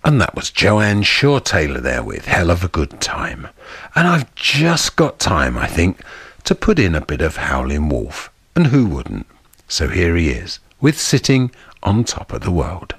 And that was Joanne Shaw Taylor there with Hell of a Good Time. And I've just got time, I think, to put in a bit of Howlin' Wolf. And who wouldn't? So here he is, with Sitting on Top of the World.